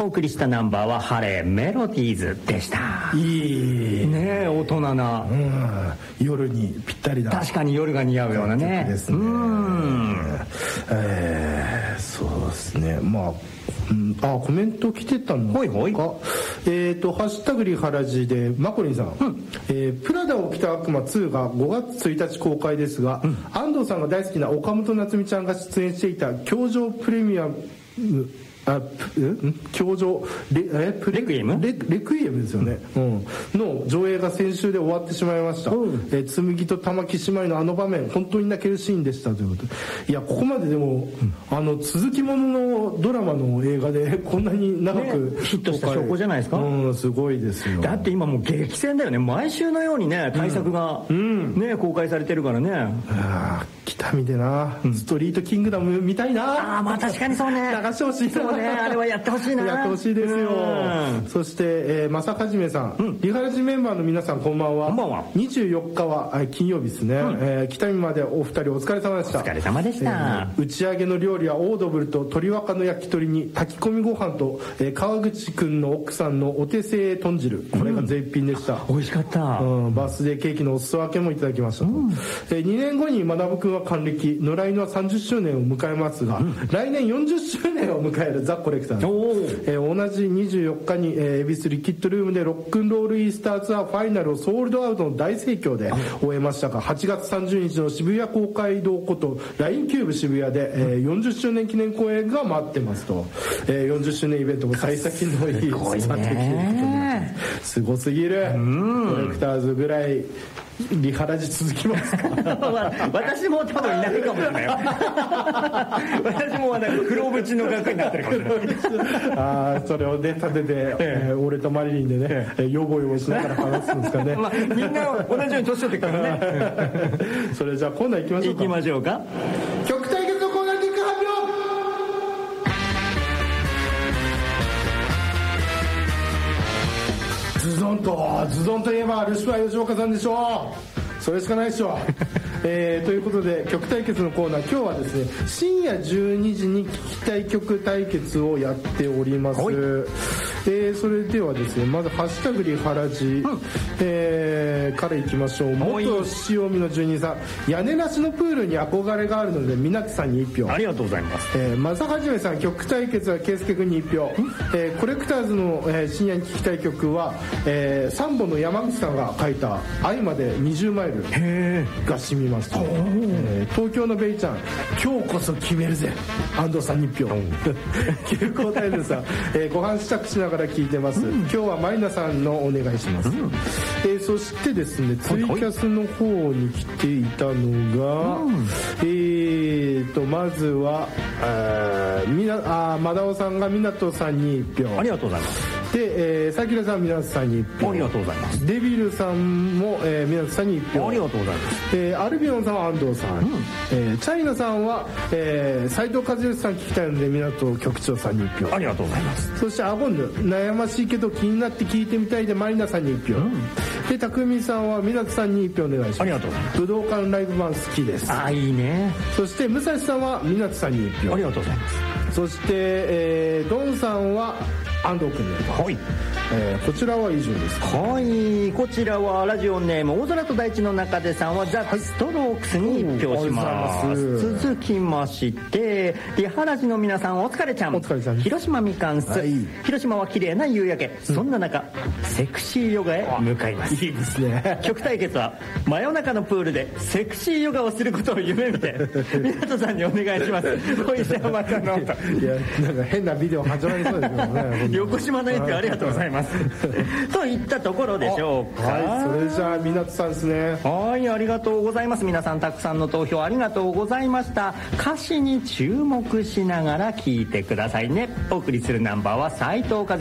お送りしたナンバーはハレーメロディーズでした。 いいねえ、大人な、 夜にぴったりだ。 確かに夜が似合うようなね。 ですね。そうですね。まあ、コメント来てたのか。 ほいほい。 ハッシュタグリハラジでマコリンさん、プラダを着た悪魔2が5月1日公開ですが、安藤さんが大好きな岡本夏美ちゃんが出演していた教場プレミアム教場レクイエムですよね、の上映が先週で終わってしまいました。紬と玉木姉妹のあの場面、本当に泣けるシーンでしたということで、いや、ここまででも、続きもののドラマの映画でこんなに長く、 ヒットした証拠じゃないですか。 すごいですよ。 だって今もう激戦だよね。毎週のようにね、大作が、公開されてるからね。 北見でな、ストリートキングダム見たいな。 まあ確かにそうね。 流してほしい。 そうね、あれはやってほしいな。 やってほしいですよ。そして、正はじめさん、リハラジメンバーの皆さんこんばんは。 こんばんは。 24日は金曜日ですね。北見までお二人お疲れ様でした。 お疲れ様でした。 打ち上げの料理はオードブルと鶏若の焼き鳥に炊き込みご飯と、川口くんの奥さんのお手製豚汁、これが絶品でした。 美味しかった。 バースデーケーキのお裾分けもいただきました。2年後に学くんは還暦、野良犬は30周年を迎えますが、来年40周年を迎えるザ・コレクター、同じ24日に恵比寿リキッドルームでロックンロールイースターツアーファイナルをソールドアウトの大盛況で終えましたが、8月30日の渋谷公会堂ことラインキューブ渋谷で、40周年記念公演が待ってますと、40周年イベントも幸先のいいスタートということに、すごすぎる。コレクターズぐらいリハラジ続きますか。 私も多分いないかもしれない。私も黒縁の額になってるかもしれない。 それをね立てて、俺とマリリンでね、ヨボヨボしながら話すんですかね。 みんな同じように年取ってからね。 それじゃあ今度は行きましょうか。 行きましょうか。 曲対決のコーナー結果発表。ズドンといえばルシファー吉岡さんでしょう。それしかないでしょう。ということで曲対決のコーナー、今日はですね、深夜12時に聴きたい曲対決をやっております。それではですね、まずハッシュタグリハラジ、からいきましょう。元塩見の住人さん、屋根なしのプールに憧れがあるのでみなつさんに1票。 ありがとうございます。 正はじめさん、曲対決は圭介君に1票。コレクターズの、深夜に聴きたい曲は、サンボの山口さんが書いた愛まで20マイルが染みました。東京のベイちゃん、今日こそ決めるぜ、安藤さんに1票。急行タイムさん、ご飯支度しながら聞いてます。今日はマリナさんのお願いします。そしてですね、ツイキャスの方に来ていたのが、まずはマダオさんが湊さんに1票。 ありがとうございます。 で、さきらさん湊さんに1票。 ありがとうございます。 デビルさんも湊さんに1票。 ありがとうございます。 アルビオンさんは安藤さん、チャイナさんは斉藤和義さん聞きたいので湊局長さんに1票。 ありがとうございます。 そしてアゴンヌ、悩ましいけど気になって聞いてみたいでマリナさんに1票。で、匠さんは湊さんに1票お願いします。 ありがとうございます。 武道館ライブ版好きです。 いいね。 そして武蔵さんは湊さんに1票。 ありがとうございます。 そして、ドンさんは安藤君です。 はい。 こちらは以上です。 はい、こちらはラジオネーム大空と大地の中でさんはザ・ストロークスに1票します。続きましてリハラジの皆さん、お疲れちゃん。 お疲れちゃん。 広島みかんす、広島は綺麗な夕焼け、そんな中セクシーヨガへ向かいます。 いいですね。 曲対決は真夜中のプールでセクシーヨガをすることを夢見て湊さんにお願いします。おいしさまたの。 いや、なんか変なビデオ始まりそうですけどね。 横島の1票ありがとうございます。といったところでしょうか。 はい、それじゃあ湊さんですね。 はい、ありがとうございます。皆さんたくさんの投票ありがとうございました。歌詞に注目しながら聴いてくださいね。お送りするナンバーは斉藤和